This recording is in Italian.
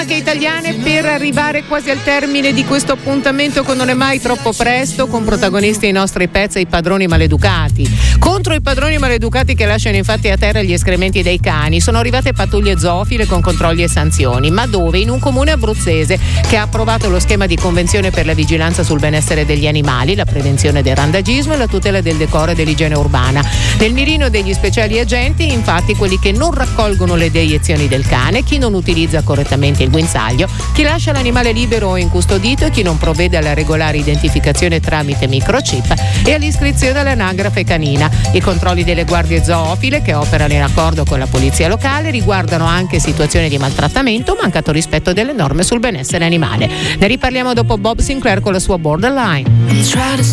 cronache italiane per arrivare quasi al termine di questo appuntamento con Non è mai troppo presto, con protagonisti i nostri pezzi e i padroni maleducati. Contro i padroni maleducati che lasciano infatti a terra gli escrementi dei cani sono arrivate pattuglie zoofile con controlli e sanzioni, ma dove? In un comune abruzzese che ha approvato lo schema di convenzione per la vigilanza sul benessere degli animali, la prevenzione del randagismo e la tutela del decoro e dell'igiene urbana. Nel mirino degli speciali agenti, infatti, quelli che non raccolgono le deiezioni del cane, chi non utilizza correttamente il guinzaglio, chi lascia l'animale libero o incustodito e chi non provvede alla regolare identificazione tramite microchip e all'iscrizione all'anagrafe canina. I controlli delle guardie zoofile, che operano in accordo con la polizia locale, riguardano anche situazioni di maltrattamento o mancato rispetto delle norme sul benessere animale. Ne riparliamo dopo Bob Sinclair con la sua Borderline.